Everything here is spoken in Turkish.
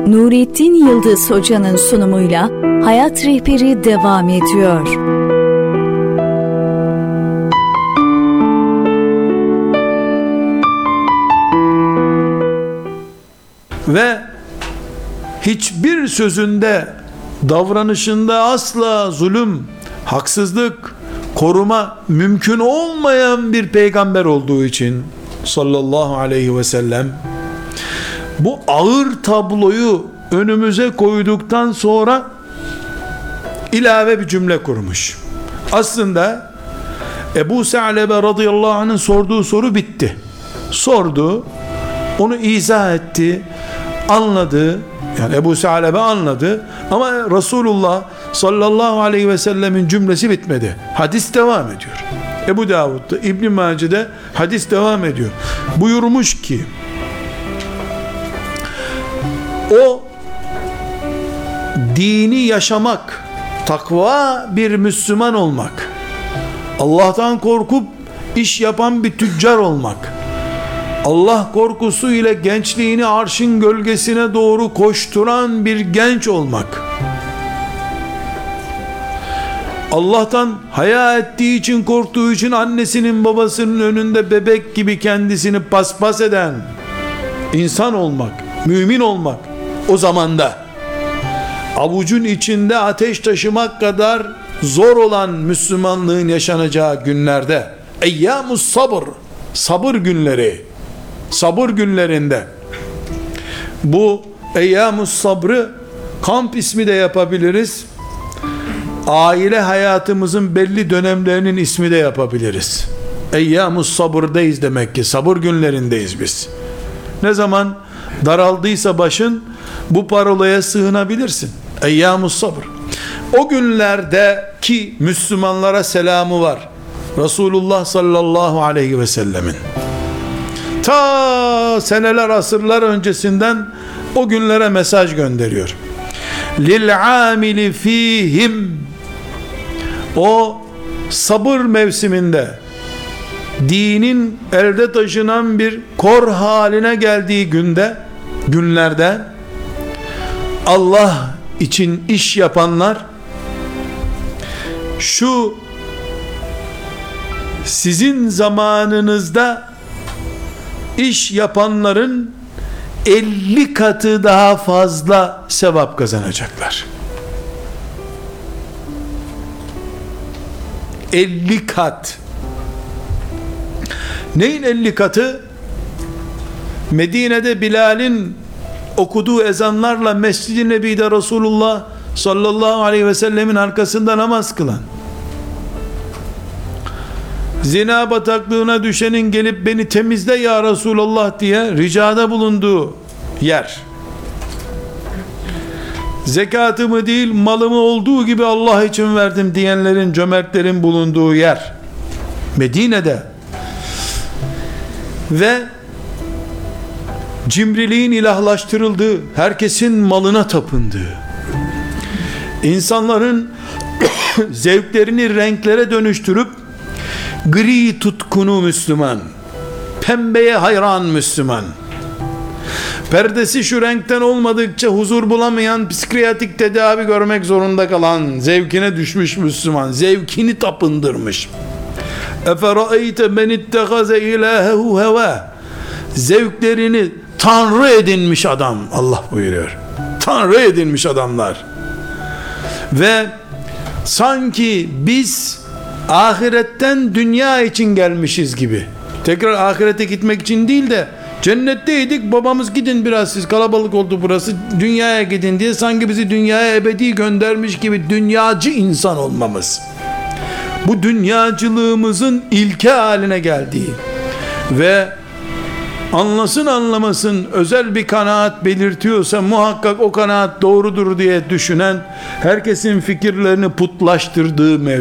Nurettin Yıldız Hoca'nın sunumuyla Hayat Rehberi devam ediyor. Ve hiçbir sözünde, davranışında asla zulüm, haksızlık, koruma mümkün olmayan bir peygamber olduğu için sallallahu aleyhi ve sellem bu ağır tabloyu önümüze koyduktan sonra ilave bir cümle kurmuş. Aslında Ebu Sa'lebe radıyallahu anh'ın sorduğu soru bitti. Sordu, onu izah etti, anladı. Yani Ebu Sa'lebe anladı ama Resulullah sallallahu aleyhi ve sellemin cümlesi bitmedi. Hadis devam ediyor. Ebu Davud'da, İbn Mace'de hadis devam ediyor. Buyurmuş ki o dini yaşamak, takva bir Müslüman olmak, Allah'tan korkup iş yapan bir tüccar olmak, Allah korkusu ile gençliğini arşın gölgesine doğru koşturan bir genç olmak, Allah'tan haya ettiği için, korktuğu için annesinin babasının önünde bebek gibi kendisini paspas eden insan olmak, mümin olmak, o zamanda avucun içinde ateş taşımak kadar zor olan Müslümanlığın yaşanacağı günlerde, eyyamus sabır, sabır günleri, sabır günlerinde, bu eyyamus sabrı kamp ismi de yapabiliriz, aile hayatımızın belli dönemlerinin ismi de yapabiliriz. Eyyamus sabırdayız demek ki, sabır günlerindeyiz biz. Ne zaman daraldıysa başın, bu parolaya sığınabilirsin. Eyyamus sabır. O günlerdeki Müslümanlara selamı var Resulullah sallallahu aleyhi ve sellemin. Ta seneler, asırlar öncesinden o günlere mesaj gönderiyor. Lil amili fihim, o sabır mevsiminde dinin elde taşınan bir kor haline geldiği günlerde Allah için iş yapanlar, şu sizin zamanınızda iş yapanların 50 katı daha fazla sevap kazanacaklar. 50 kat. Neyin 50 katı? Medine'de Bilal'in okuduğu ezanlarla Mescid-i Nebi'de Resulullah sallallahu aleyhi ve sellemin arkasında namaz kılan, zina bataklığına düşenin gelip beni temizle ya Resulullah diye ricada bulunduğu yer, zekatımı değil malımı olduğu gibi Allah için verdim diyenlerin, cömertlerin bulunduğu yer Medine'de ve cimriliğin ilahlaştırıldığı, herkesin malına tapındığı, insanların zevklerini renklere dönüştürüp gri tutkunu Müslüman, pembeye hayran Müslüman, perdesi şu renkten olmadıkça huzur bulamayan, psikiyatrik tedavi görmek zorunda kalan, zevkine düşmüş Müslüman, zevkini tapındırmış. Efera'eyte men ittehaze ilahehu heva, zevklerini tanrı edinmiş adam, Allah buyuruyor. Tanrı edinmiş adamlar. Ve sanki biz ahiretten dünya için gelmişiz gibi, tekrar ahirete gitmek için değil de cennetteydik, babamız gidin biraz siz, kalabalık oldu burası, dünyaya gidin diye, sanki bizi dünyaya ebedi göndermiş gibi dünyacı insan olmamız, bu dünyacılığımızın ilke haline geldiği ve anlasın anlamasın özel bir kanaat belirtiyorsa muhakkak o kanaat doğrudur diye düşünen, herkesin fikirlerini putlaştırdığı mevzu.